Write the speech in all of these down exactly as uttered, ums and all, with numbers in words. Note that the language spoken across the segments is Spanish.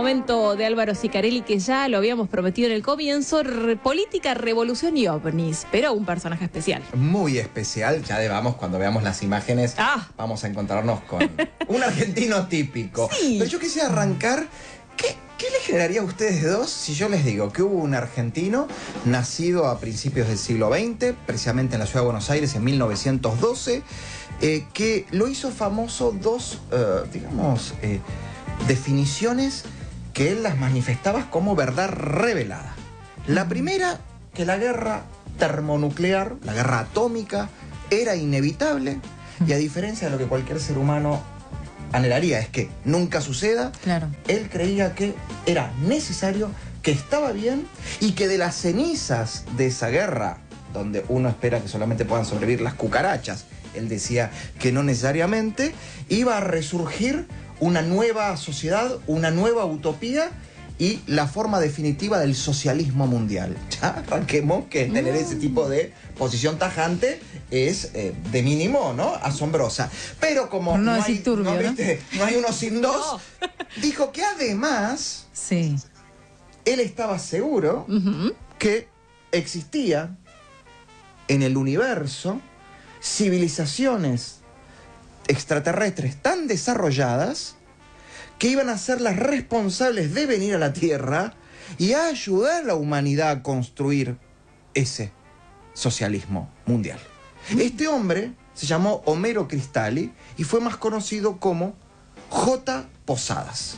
momento de Álvaro Sicarelli, que ya lo habíamos prometido en el comienzo, re política, revolución y ovnis, pero un personaje especial. Muy especial, ya de vamos, cuando veamos las imágenes, ah. vamos a encontrarnos con un argentino típico. Sí. Pero yo quisiera arrancar, ¿qué, ¿qué le generaría a ustedes dos si yo les digo que hubo un argentino nacido a principios del siglo veinte, precisamente en la ciudad de Buenos Aires en mil novecientos doce, eh, que lo hizo famoso dos, uh, digamos, eh, definiciones que él las manifestaba como verdad revelada? La primera, que la guerra termonuclear, la guerra atómica, era inevitable, y a diferencia de lo que cualquier ser humano anhelaría, es que nunca suceda, claro. Él creía que era necesario, que estaba bien, y que de las cenizas de esa guerra, donde uno espera que solamente puedan sobrevivir las cucarachas, él decía que no necesariamente, iba a resurgir una nueva sociedad, una nueva utopía y la forma definitiva del socialismo mundial. Ya arranquemos que tener ese tipo de posición tajante es eh, de mínimo, ¿no? Asombrosa. Pero como no, no, hay, turbio, ¿no? ¿Viste? No hay uno sin dos, no. Dijo que además sí. él estaba seguro uh-huh. que existía en el universo civilizaciones extraterrestres tan desarrolladas que iban a ser las responsables de venir a la Tierra y a ayudar a la humanidad a construir ese socialismo mundial. Este hombre se llamó Homero Cristalli y fue más conocido como J. Posadas.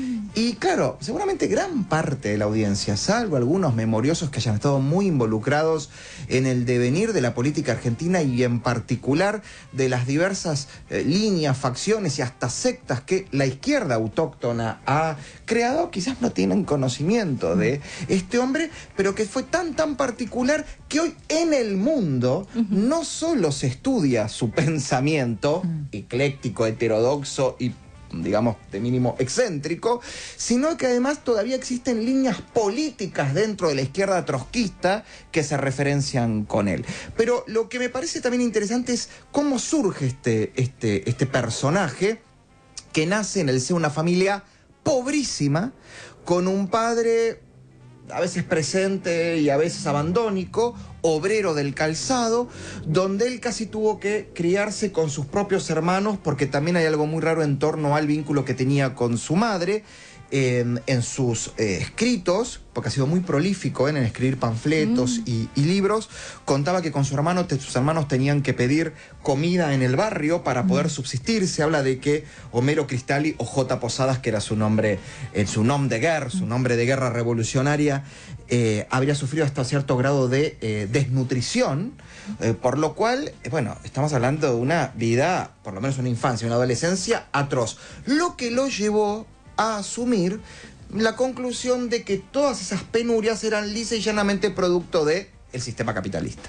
Y claro, seguramente gran parte de la audiencia, salvo algunos memoriosos que hayan estado muy involucrados en el devenir de la política argentina y en particular de las diversas eh, líneas, facciones y hasta sectas que la izquierda autóctona ha creado, quizás no tienen conocimiento de este hombre, pero que fue tan tan particular que hoy en el mundo uh-huh. no solo se estudia su pensamiento uh-huh. ecléctico, heterodoxo y digamos, de mínimo excéntrico, sino que además todavía existen líneas políticas dentro de la izquierda trotskista que se referencian con él. Pero lo que me parece también interesante es cómo surge este, este, este personaje que nace en el seno de una familia pobrísima, con un padre a veces presente y a veces abandónico, obrero del calzado, donde él casi tuvo que criarse con sus propios hermanos, porque también hay algo muy raro en torno al vínculo que tenía con su madre. En, en sus eh, escritos, porque ha sido muy prolífico ¿eh? en escribir panfletos mm. y, y libros, contaba que con su hermano, te, sus hermanos tenían que pedir comida en el barrio para poder mm. subsistir. Se habla de que Homero Cristalli, o J. Posadas, que era su nombre, eh, su nombre de guerra, su nombre de guerra revolucionaria, eh, habría sufrido hasta cierto grado de eh, desnutrición, eh, por lo cual, eh, bueno, estamos hablando de una vida, por lo menos una infancia, una adolescencia atroz, lo que lo llevó a asumir la conclusión de que todas esas penurias eran lisa y llanamente producto del sistema capitalista.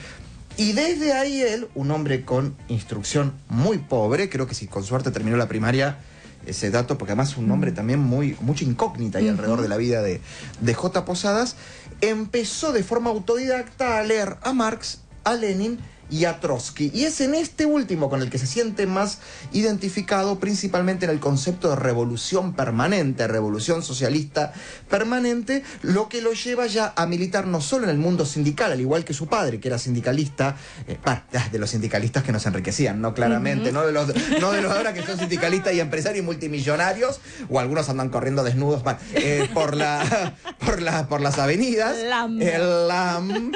Y desde ahí él, un hombre con instrucción muy pobre, creo que si con suerte terminó la primaria, ese dato, porque además es un hombre también muy, mucha incógnita ahí alrededor de la vida de, de J. Posadas, empezó de forma autodidacta a leer a Marx, a Lenin y a Trotsky. Y es en este último con el que se siente más identificado, principalmente en el concepto de revolución permanente, revolución socialista permanente, lo que lo lleva ya a militar no solo en el mundo sindical, al igual que su padre, que era sindicalista, eh, de los sindicalistas que nos enriquecían, ¿no? Claramente, uh-huh. no, de los, no de los ahora que son sindicalistas y empresarios multimillonarios, o algunos andan corriendo desnudos eh, por, la, por, la, por las avenidas. Lam. El Lam.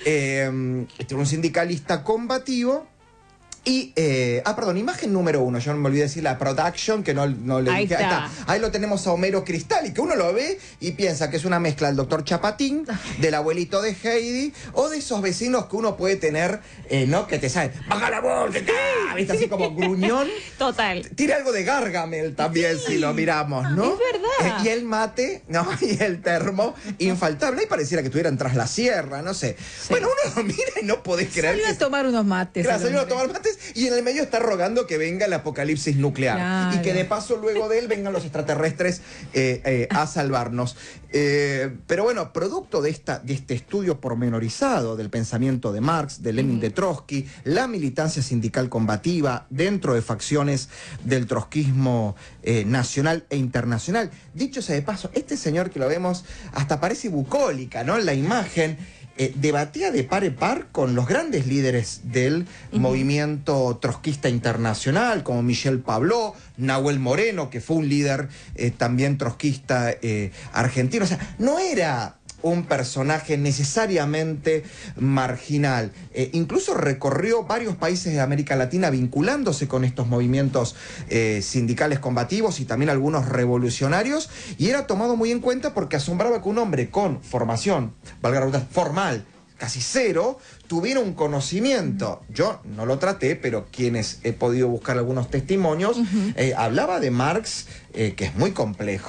Eh, este, un sindicalista combativo. Y, eh, ah, perdón, imagen número uno, yo no me olvidé decir la production, que no, no le ahí dije, está. ahí está. Ahí lo tenemos a Homero Cristalli, que uno lo ve y piensa que es una mezcla del doctor Chapatín, del abuelito de Heidi, o de esos vecinos que uno puede tener, eh, ¿no? Que te saben, baja la voz, ¿viste? Así como gruñón. Total. Tiene algo de Gargamel también, sí, si lo miramos, ¿no? Es verdad. Eh, y el mate, ¿no? Y el termo, infaltable, y pareciera que estuvieran tras la sierra, no sé. Sí. Bueno, uno lo mira y no podés creer. Salió que a tomar unos mates. Claro, salió a tomar mates extraterrestres, y en el medio está rogando que venga el apocalipsis nuclear. Claro. Y que de paso luego de él vengan los extraterrestres eh, eh, a salvarnos. Eh, pero bueno, producto de, esta, de este estudio pormenorizado del pensamiento de Marx, de Lenin, de Trotsky, la militancia sindical combativa dentro de facciones del trotskismo eh, nacional e internacional. Dicho sea de paso, este señor que lo vemos hasta parece bucólica, ¿no? La imagen eh, debatía de par en par con los grandes líderes del uh-huh. movimiento trotskista internacional, como Michel Pablo, Nahuel Moreno, que fue un líder eh, también trotskista eh, argentino. O sea, no era un personaje necesariamente marginal. Eh, incluso recorrió varios países de América Latina vinculándose con estos movimientos eh, sindicales combativos y también algunos revolucionarios, y era tomado muy en cuenta porque asombraba que un hombre con formación, valga la redundancia, formal, casi cero, tuviera un conocimiento. Yo no lo traté, pero quienes he podido buscar algunos testimonios, uh-huh. eh, hablaba de Marx, eh, que es muy complejo,